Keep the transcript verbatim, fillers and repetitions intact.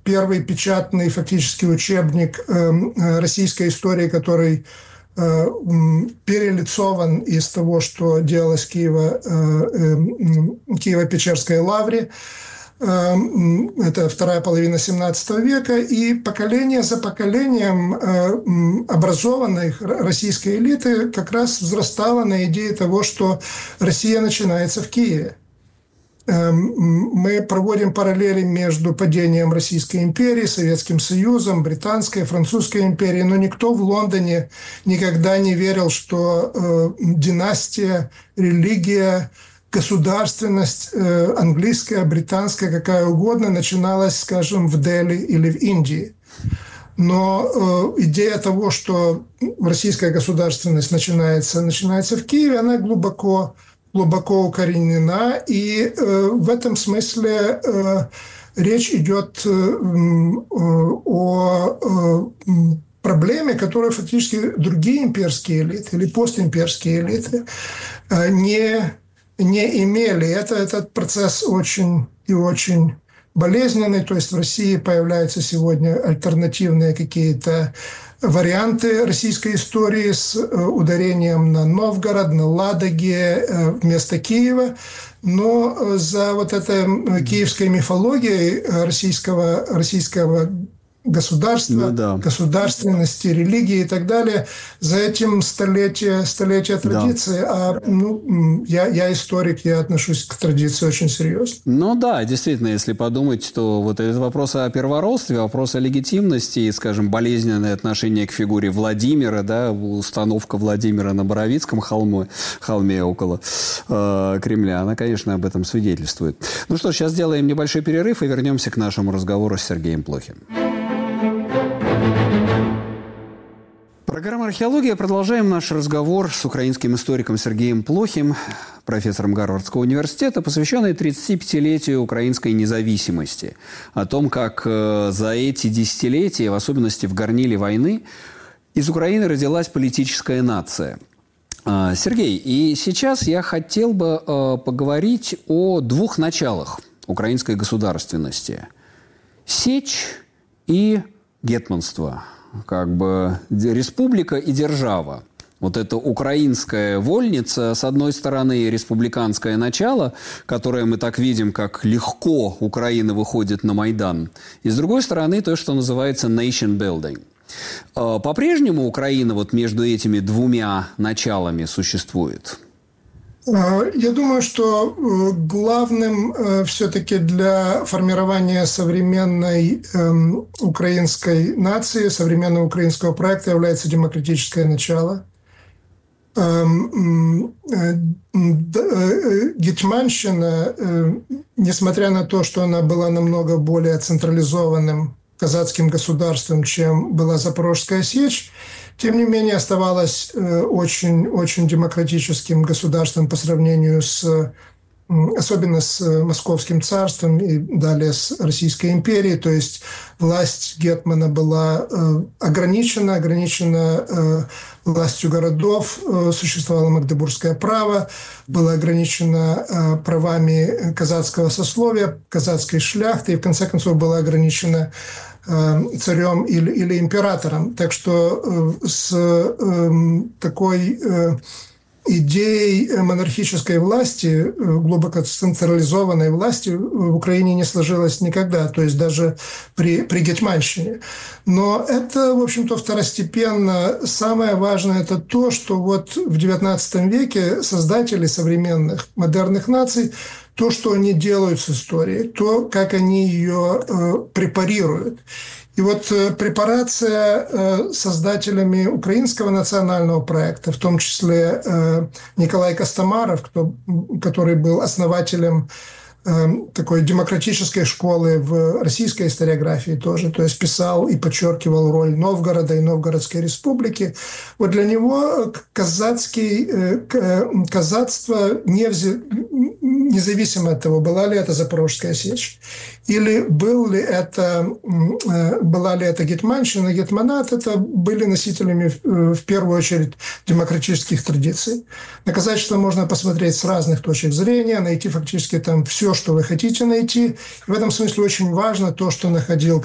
первый печатный фактически учебник российской истории, который перелицован из того, что делалось в Киево, Киево-Печерской лавре. Это вторая половина семнадцатого века, и поколение за поколением образованной российской элиты как раз взрастало на идее того, что Россия начинается в Киеве. Мы проводим параллели между падением Российской империи, Советским Союзом, Британской, Французской империей, но никто в Лондоне никогда не верил, что династия, религия, государственность английская, британская, какая угодно, начиналась, скажем, в Дели или в Индии. Но э, идея того, что российская государственность начинается, начинается в Киеве, она глубоко, глубоко укоренена. И э, в этом смысле э, речь идет э, о э, проблеме, которую фактически другие имперские элиты или постимперские элиты э, не, не имели. Это, этот процесс очень и очень болезненный, то есть в России появляются сегодня альтернативные какие-то варианты российской истории с ударением на Новгород, на Ладоге вместо Киева. Но за вот этой киевской мифологией российского, российского государства, ну, да. государственности, религии и так далее, за этим столетия, столетия традиции. Да. А ну, я, я историк, я отношусь к традиции очень серьезно. Ну да, действительно, если подумать, то вот этот вопрос о первородстве, вопрос о легитимности и, скажем, болезненное отношение к фигуре Владимира, да, установка Владимира на Боровицком холме, холме около э, Кремля, она, конечно, об этом свидетельствует. Ну что, сейчас сделаем небольшой перерыв и вернемся к нашему разговору с Сергеем Плохим. Программа «Археология». Продолжаем наш разговор с украинским историком Сергеем Плохим, профессором Гарвардского университета, посвященный тридцатипятилетию украинской независимости. О том, как за эти десятилетия, в особенности в горниле войны, из Украины родилась политическая нация. Сергей, и сейчас я хотел бы поговорить о двух началах украинской государственности. Сечь и гетманство. Как бы республика и держава. Вот это украинская вольница, с одной стороны, и республиканское начало, которое мы так видим, как легко Украина выходит на Майдан. И с другой стороны, то, что называется nation building. По-прежнему Украина вот между этими двумя началами существует? Я думаю, что главным все-таки для формирования современной украинской нации, современного украинского проекта является демократическое начало. Гетьманщина, несмотря на то, что она была намного более централизованным казацким государством, чем была Запорожская сечь, тем не менее оставалась очень, очень демократическим государством по сравнению с, особенно с Московским царством и далее с Российской империей. То есть власть гетмана была ограничена, ограничена властью городов, существовало магдебургское право, было ограничено правами казацкого сословия, казацкой шляхты, и в конце концов было ограничено царем или, или императором. Так что с такой идеей монархической власти, глубоко централизованной власти в Украине не сложилось никогда, то есть даже при, при гетьманщине. Но это, в общем-то, второстепенно. Самое важное – это то, что вот в девятнадцатом веке создатели современных модерных наций, то, что они делают с историей, то, как они ее э, препарируют. И вот э, препарация э, создателями украинского национального проекта, в том числе э, Николай Костомаров, кто, который был основателем э, такой демократической школы в российской историографии тоже, то есть писал и подчеркивал роль Новгорода и Новгородской республики. Вот для него казацкий, э, казацтво не взя... независимо от того, была ли это Запорожская сечь, или был ли это, была ли это гетманщина, гетманат, это были носителями в первую очередь демократических традиций. На казачество можно посмотреть с разных точек зрения, найти фактически там все, что вы хотите найти. В этом смысле очень важно то, что находил